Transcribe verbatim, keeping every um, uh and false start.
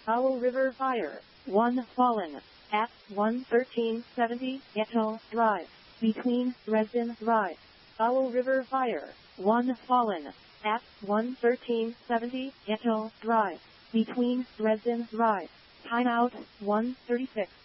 Owl River Fire. one fallen. At one thirteen seventy Ghetto Drive. Between Dresden Drive. Owl River Fire. one fallen. At one thirteen seventy Ghetto Drive. Between Dresden Drive. Timeout one thirty-six.